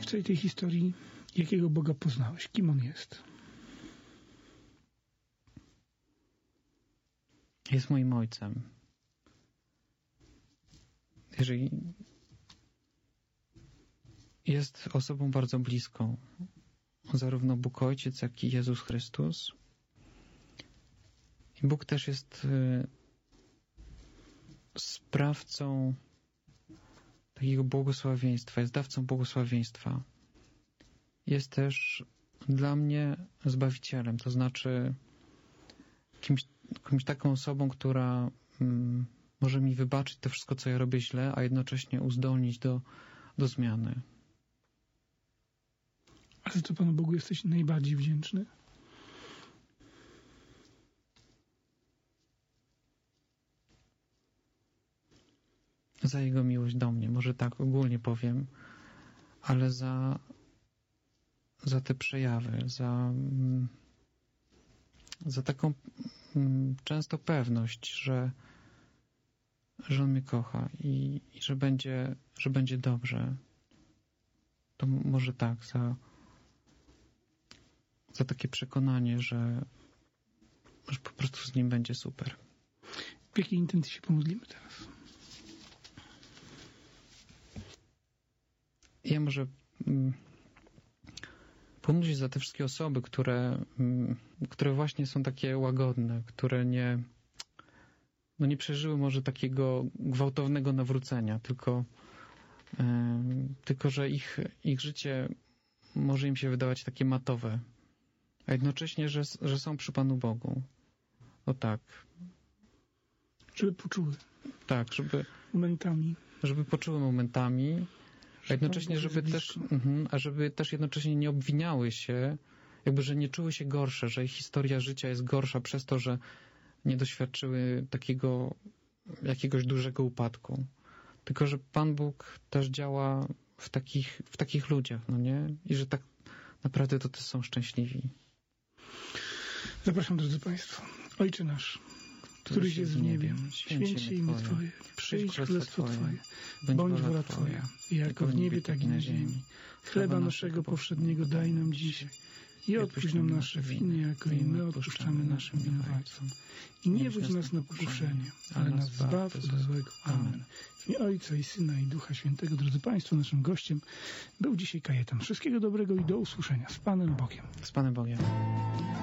w całej tej historii, jakiego Boga poznałeś? Kim On jest? Jest moim ojcem. Jeżeli jest osobą bardzo bliską, zarówno Bóg Ojciec, jak i Jezus Chrystus. I Bóg też jest sprawcą takiego błogosławieństwa, jest dawcą błogosławieństwa. Jest też dla mnie Zbawicielem, to znaczy kimś taką osobą, która może mi wybaczyć to wszystko, co ja robię źle, a jednocześnie uzdolnić do zmiany. A za co Panu Bogu jesteś najbardziej wdzięczny? Za Jego miłość do mnie, może tak ogólnie powiem, ale za te przejawy, za taką często pewność, że On mnie kocha i że będzie dobrze. To może tak, za takie przekonanie, że po prostu z Nim będzie super. W jakiej intencji się pomodlimy teraz? Ja może pomódl za te wszystkie osoby, które właśnie są takie łagodne, które nie przeżyły może takiego gwałtownego nawrócenia, tylko że ich życie może im się wydawać takie matowe, a jednocześnie, że są przy Panu Bogu. O tak. Żeby poczuły. Tak, żeby poczuły momentami, a jednocześnie, żeby też jednocześnie nie obwiniały się, jakby, że nie czuły się gorsze, że ich historia życia jest gorsza przez to, że nie doświadczyły takiego jakiegoś dużego upadku. Tylko, że Pan Bóg też działa w takich ludziach, no nie? I że tak naprawdę to też są szczęśliwi. Zapraszam, drodzy Państwo. Ojcze nasz, któryś jest w niebie, święć się imię Twoje, przyjdź królestwo Twoje, bądź wola Twoja, jako w niebie, tak i na ziemi. Chleba naszego powszedniego daj nam dzisiaj i odpuść nam nasze winy, jako i my odpuszczamy naszym winowajcom. I nie wódź nas na pokuszenie, ale nas zbaw od złego. Amen. W imię Ojca i Syna i Ducha Świętego. Drodzy Państwo, naszym gościem był dzisiaj Kajetan. Wszystkiego dobrego i do usłyszenia. Z Panem Bogiem. Z Panem Bogiem.